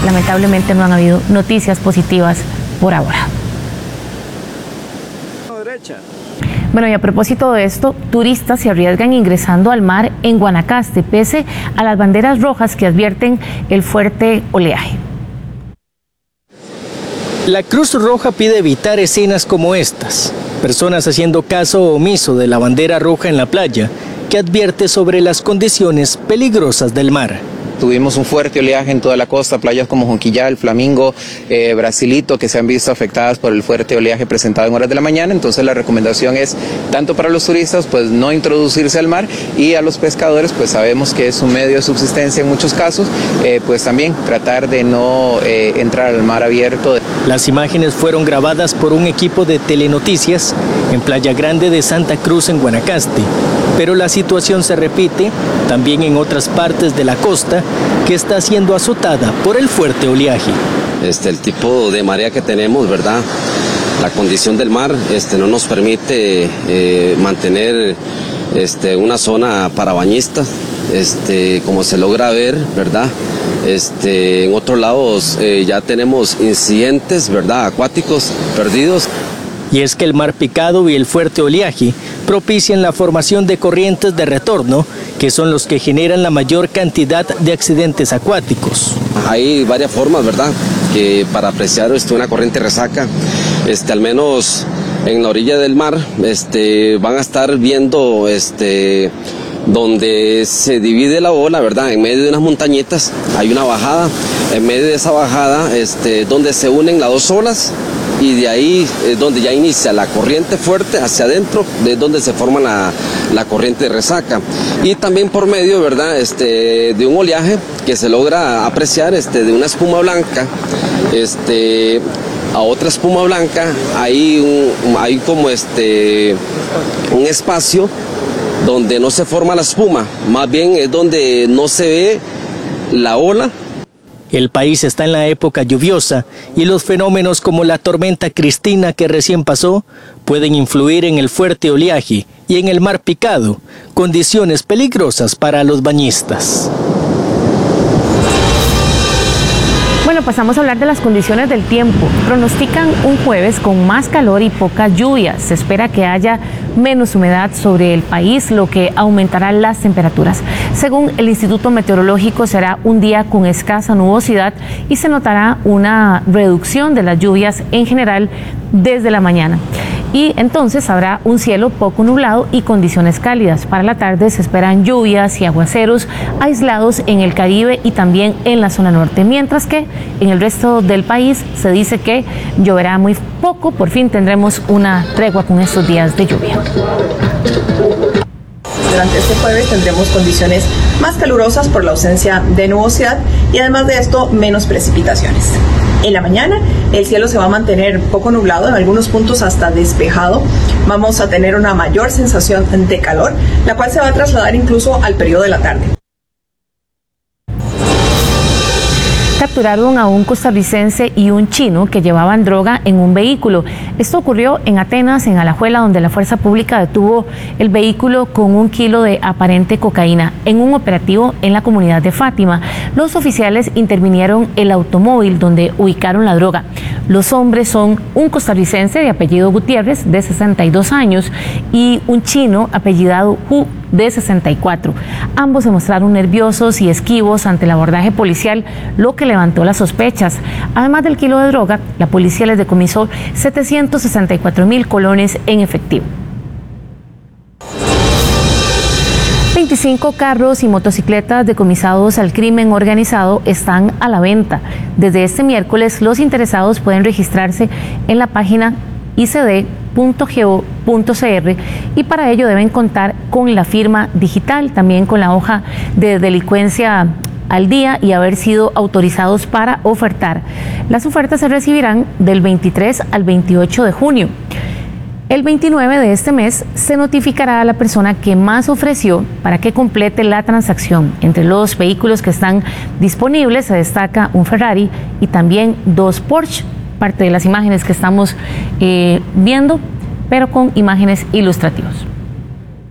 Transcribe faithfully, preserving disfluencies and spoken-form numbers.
lamentablemente no han habido noticias positivas por ahora. Bueno, y a propósito de esto, turistas se arriesgan ingresando al mar en Guanacaste, pese a las banderas rojas que advierten el fuerte oleaje. La Cruz Roja pide evitar escenas como estas. Personas haciendo caso omiso de la bandera roja en la playa, que advierte sobre las condiciones peligrosas del mar. Tuvimos un fuerte oleaje en toda la costa, playas como Jonquillal, Flamingo, eh, Brasilito, que se han visto afectadas por el fuerte oleaje presentado en horas de la mañana. Entonces la recomendación es, tanto para los turistas, pues no introducirse al mar, y a los pescadores, pues sabemos que es un medio de subsistencia en muchos casos, eh, pues también tratar de no eh, entrar al mar abierto. Las imágenes fueron grabadas por un equipo de Telenoticias en Playa Grande de Santa Cruz, en Guanacaste. Pero la situación se repite también en otras partes de la costa, que está siendo azotada por el fuerte oleaje. Este, el tipo de marea que tenemos, ¿verdad? La condición del mar este, no nos permite eh, mantener este, una zona para bañistas, este, como se logra ver, ¿verdad? Este, en otros lados eh, ya tenemos incidentes, ¿verdad? Acuáticos perdidos. Y es que el mar picado y el fuerte oleaje propician la formación de corrientes de retorno, que son los que generan la mayor cantidad de accidentes acuáticos. Hay varias formas, ¿verdad?, que para apreciar este, una corriente resaca, este, al menos en la orilla del mar, este, van a estar viendo este, donde se divide la ola, ¿verdad?, en medio de unas montañitas hay una bajada, en medio de esa bajada este, donde se unen las dos olas, y de ahí es donde ya inicia la corriente fuerte hacia adentro, de donde se forma la, la corriente de resaca. Y también por medio, ¿verdad?, este, de un oleaje que se logra apreciar este, de una espuma blanca este, a otra espuma blanca, hay, un, hay como este, un espacio donde no se forma la espuma, más bien es donde no se ve la ola. El país está en la época lluviosa y los fenómenos como la tormenta Cristina, que recién pasó, pueden influir en el fuerte oleaje y en el mar picado, condiciones peligrosas para los bañistas. Bueno, pasamos a hablar de las condiciones del tiempo. Pronostican un jueves con más calor y poca lluvia. Se espera que haya menos humedad sobre el país, lo que aumentará las temperaturas. Según el Instituto Meteorológico, será un día con escasa nubosidad y se notará una reducción de las lluvias en general desde la mañana. Y entonces habrá un cielo poco nublado y condiciones cálidas. Para la tarde se esperan lluvias y aguaceros aislados en el Caribe y también en la zona norte, mientras que en el resto del país se dice que lloverá muy poco. Por fin tendremos una tregua con estos días de lluvia. Durante este jueves tendremos condiciones más calurosas por la ausencia de nubosidad y además de esto menos precipitaciones. En la mañana el cielo se va a mantener poco nublado, en algunos puntos hasta despejado. Vamos a tener una mayor sensación de calor, la cual se va a trasladar incluso al periodo de la tarde. Capturaron a un costarricense y un chino que llevaban droga en un vehículo. Esto ocurrió en Atenas, en Alajuela, donde la fuerza pública detuvo el vehículo con un kilo de aparente cocaína en un operativo en la comunidad de Fátima. Los oficiales intervinieron el automóvil donde ubicaron la droga. Los hombres son un costarricense de apellido Gutiérrez, de sesenta y dos años, y un chino apellidado Hu, de sesenta y cuatro. Ambos se mostraron nerviosos y esquivos ante el abordaje policial, lo que levantó las sospechas. Además del kilo de droga, la policía les decomisó setecientos sesenta y cuatro mil colones en efectivo. veinticinco carros y motocicletas decomisados al crimen organizado están a la venta. Desde este miércoles, los interesados pueden registrarse en la página i c d punto go punto c r y para ello deben contar con la firma digital, también con la hoja de delincuencia al día y haber sido autorizados para ofertar. Las ofertas se recibirán del veintitrés al veintiocho de junio. El veintinueve de este mes se notificará a la persona que más ofreció para que complete la transacción. Entre los vehículos que están disponibles se destaca un Ferrari y también dos Porsche, parte de las imágenes que estamos eh, viendo, pero con imágenes ilustrativas.